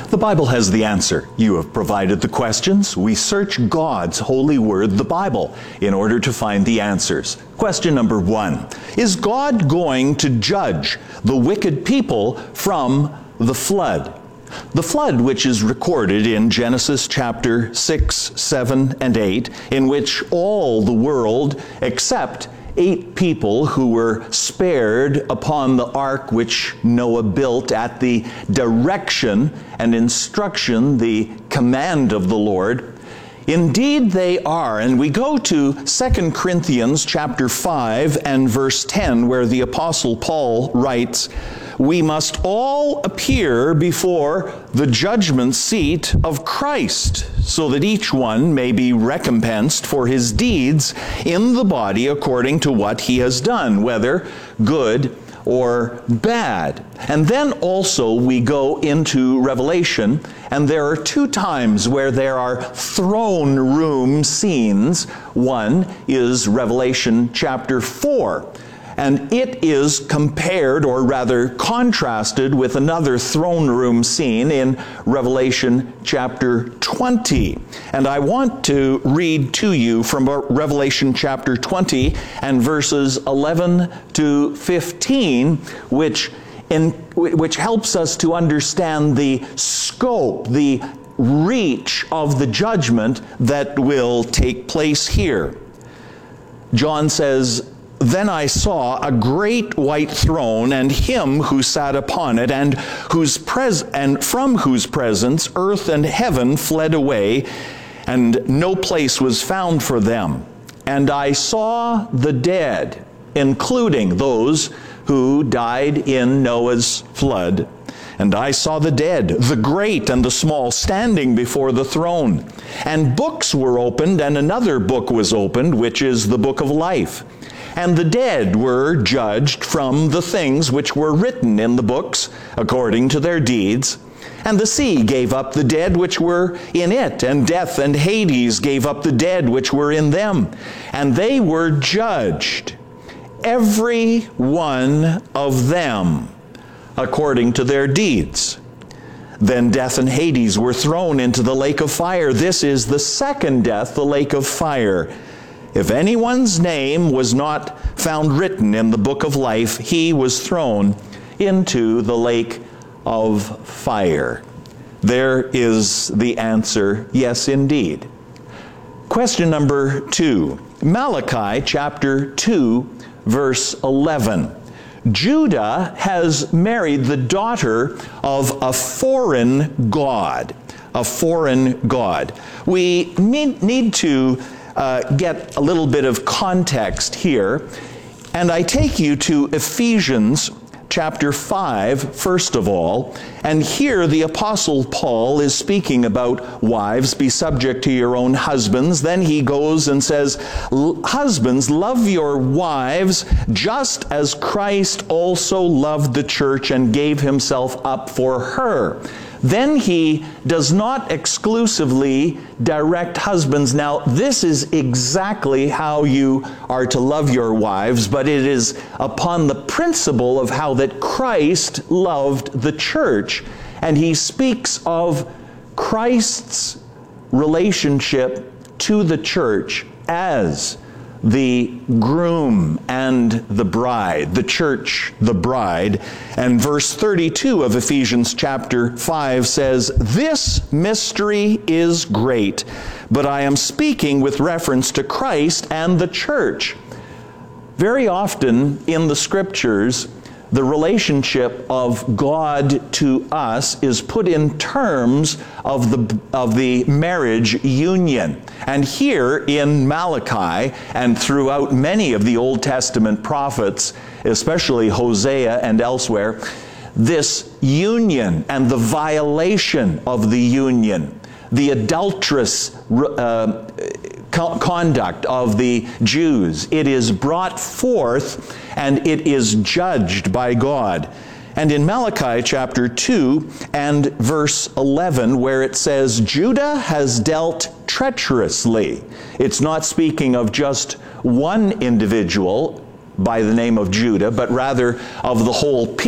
The Bible has the answer. You have provided the questions. We search God's holy word, the Bible, in order to find the answers. Question number 1. Is God going to judge the wicked people from the flood? The flood, which is recorded in Genesis chapter 6, 7, and 8, in which all the world except 8 people who were spared upon the ark which Noah built at the direction and instruction, the command of the Lord. Indeed they are. And we go to 2 Corinthians chapter 5 and verse 10, where the Apostle Paul writes, "We must all appear before the judgment seat of Christ, so that each one may be recompensed for his deeds in the body according to what he has done, whether good or bad." And then also we go into Revelation, and there are 2 times where there are throne room scenes. One is Revelation chapter 4. And it is compared, or rather contrasted, with another throne room scene in Revelation chapter 20. And I want to read to you from Revelation chapter 20 and verses 11 to 15, which helps us to understand the scope, the reach of the judgment that will take place here. John says, "Then I saw a great white throne, and him who sat upon it, and from whose presence earth and heaven fled away, and no place was found for them. And I saw the dead, including those who died in Noah's flood. And I saw the dead, the great and the small, standing before the throne. And books were opened, and another book was opened, which is the book of life. And the dead were judged from the things which were written in the books, according to their deeds. And the sea gave up the dead which were in it, and death and Hades gave up the dead which were in them. And they were judged, every one of them, according to their deeds. Then death and Hades were thrown into the lake of fire. This is the second death, the lake of fire. If anyone's name was not found written in the book of life, he was thrown into the lake of fire." There is the answer, yes indeed. Question number 2. Malachi chapter 2, verse 11. Judah has married the daughter of a foreign god. A foreign god. We need to get a little bit of context here, and I take you to Ephesians chapter 5, first of all, and here the Apostle Paul is speaking about wives, be subject to your own husbands. Then he goes and says, "Husbands, love your wives, just as Christ also loved the church and gave himself up for her." Then he does not exclusively direct husbands. Now, this is exactly how you are to love your wives, but it is upon the principle of how that Christ loved the church. And he speaks of Christ's relationship to the church as the groom and the bride, the church, the bride. And verse 32 of Ephesians chapter 5 says, "This mystery is great, but I am speaking with reference to Christ and the church." Very often in the scriptures, the relationship of God to us is put in terms of the marriage union. And here in Malachi and throughout many of the Old Testament prophets, especially Hosea and elsewhere, this union and the violation of the union, the adulterous conduct of the Jews, it is brought forth and it is judged by God. And in Malachi chapter 2 and verse 11, where it says, "Judah has dealt treacherously," it's not speaking of just one individual by the name of Judah, but rather of the whole people.